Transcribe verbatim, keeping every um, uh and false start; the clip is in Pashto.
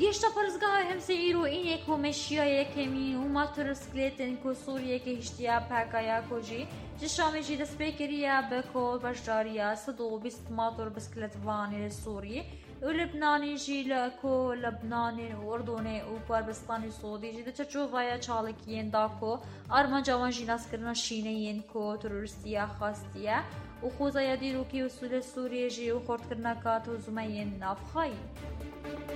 گشتا پرزگاه همسه ایرو این یک همشیای کمی و ماترسکلتن کو سوریه که هشتیا پکایا کجی جشامی جی دست بکریا بکو بشاریا صدو بیست ماتور بسکلت وانی سوریه و لبنانی جی لکو لبنانی و اردنی و کردستانی سعودی جی دچ چوبایا چالکین داکو آرمان جوان جی ناس کرنا شینین کو تروریستیا خاستیا و خوزایا دیروکی و سول سوریه جی و خورد کرنا کات و زمین نافخایی